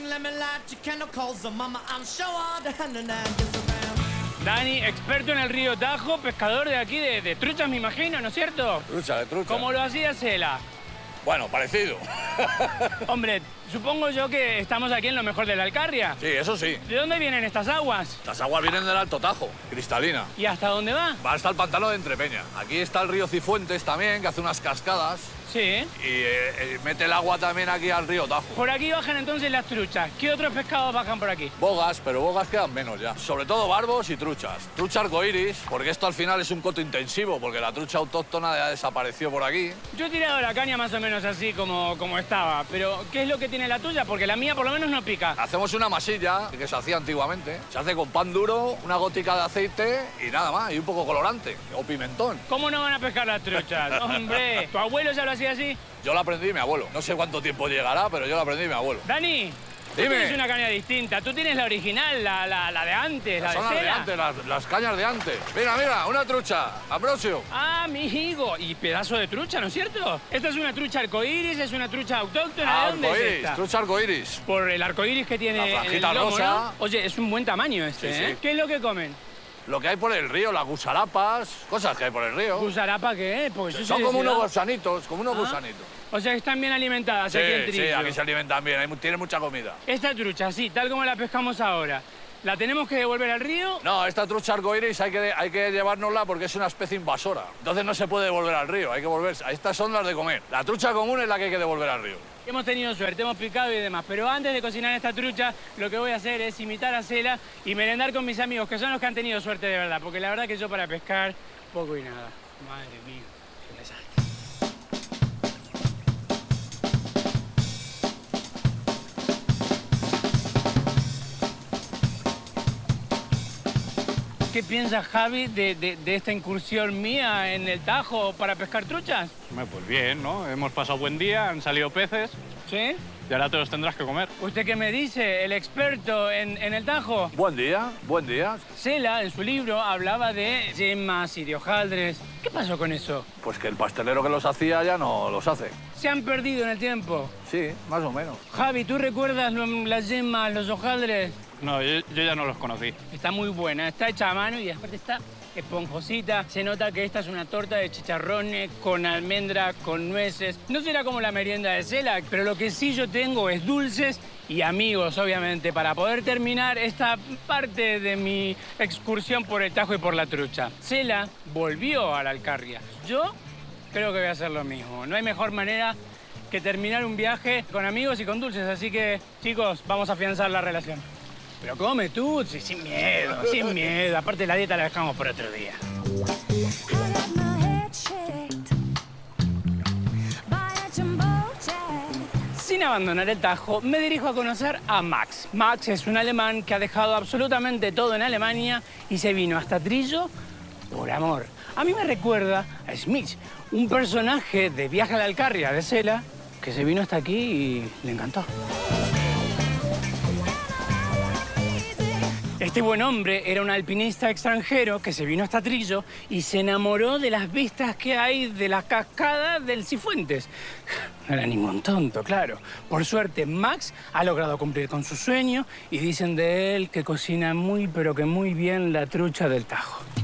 Dani, experto en el río Tajo, pescador de aquí de truchas, me imagino, ¿no es cierto? Trucha, de trucha. Como lo hacía Cela. Bueno, parecido. Hombre, supongo yo que estamos aquí en lo mejor de la Alcarria. Sí, eso sí. ¿De dónde vienen estas aguas? Las aguas vienen del Alto Tajo, cristalina. ¿Y hasta dónde va? Va hasta el pantano de Entrepeña. Aquí está el río Cifuentes también, que hace unas cascadas. Sí. Y mete el agua también aquí al río Tajo. Por aquí bajan entonces las truchas. ¿Qué otros pescados bajan por aquí? Bogas, pero bogas quedan menos ya. Sobre todo barbos y truchas. Trucha arcoiris, porque esto al final es un coto intensivo, porque la trucha autóctona ya desapareció por aquí. Yo he tirado la caña más o menos así como estaba, pero ¿qué es lo que tiene la tuya? Porque la mía por lo menos no pica. Hacemos una masilla que se hacía antiguamente. Se hace con pan duro, una gotica de aceite y nada más, y un poco colorante, o pimentón. ¿Cómo no van a pescar las truchas? Hombre, ¿tu abuelo ya lo hacía así? Yo la aprendí de mi abuelo. No sé cuánto tiempo llegará, pero yo la aprendí de mi abuelo. Dani, tú Dime. tienes una caña distinta. Tú tienes la original, la de antes, la Son de las de Cela. antes, las cañas de antes. Mira, mira, una trucha. Ambrosio. Ah, amigo. Y pedazo de trucha, ¿no es cierto? Esta es una trucha arcoíris, es una trucha autóctona. ¿De dónde es Arcoiris, esta? trucha arcoiris. Por el arcoíris que tiene La en el franjita lomo, rosa. ¿no? Oye, es un buen tamaño este, Sí, ¿eh? sí. ¿Qué es lo que comen? Lo que hay por el río, las gusarapas, cosas que hay por el río. ¿Gusarapa qué? Porque yo Son soy de como unos ciudad. gusanitos, como unos Ah. gusanitos. O sea, que están bien alimentadas aquí en Sí, Trillo. aquí se alimentan bien, tienen mucha comida. Esta trucha, sí, tal como la pescamos ahora, ¿la tenemos que devolver al río? No, esta trucha arcoiris hay que llevárnosla porque es una especie invasora. Entonces no se puede devolver al río, hay que volverse. Estas son las de comer. La trucha común es la que hay que devolver al río. Hemos tenido suerte, hemos picado y demás, pero antes de cocinar esta trucha, lo que voy a hacer es imitar a Cela y merendar con mis amigos, que son los que han tenido suerte de verdad, porque la verdad que yo para pescar, poco y nada. Madre mía, qué desastre. ¿Qué piensa Javi de esta incursión mía en el Tajo para pescar truchas? Pues bien, ¿no? Hemos pasado buen día, han salido peces ¿Sí? y ahora te los tendrás que comer. ¿Usted qué me dice, el experto en el Tajo? Buen día, buen día. Cela, en su libro, hablaba de yemas y de hojaldres. ¿Qué pasó con eso? Pues que el pastelero que los hacía ya no los hace. ¿Se han perdido en el tiempo? Sí, más o menos. Javi, ¿tú recuerdas las yemas, los hojaldres? No, yo ya no los conocí. Está muy buena, está hecha a mano y aparte está esponjosita. Se nota que esta es una torta de chicharrones con almendra, con nueces. No será como la merienda de Cela, pero lo que sí yo tengo es dulces y amigos, obviamente, para poder terminar esta parte de mi excursión por el Tajo y por la trucha. Cela volvió a la Alcarria. Yo creo que voy a hacer lo mismo. No hay mejor manera que terminar un viaje con amigos y con dulces. Así que, chicos, vamos a afianzar la relación. Pero come tú, sí, sin miedo, sin miedo. Aparte, la dieta la dejamos por otro día. Sin abandonar el Tajo, me dirijo a conocer a Max. Max es un alemán que ha dejado absolutamente todo en Alemania y se vino hasta Trillo por amor. A mí me recuerda a Smith, un personaje de Viaje a la Alcarria de Cela, que se vino hasta aquí y le encantó. Este buen hombre era un alpinista extranjero que se vino hasta Trillo y se enamoró de las vistas que hay de la cascada del Cifuentes. No era ningún tonto, claro. Por suerte, Max ha logrado cumplir con su sueño y dicen de él que cocina muy, pero que muy bien la trucha del Tajo.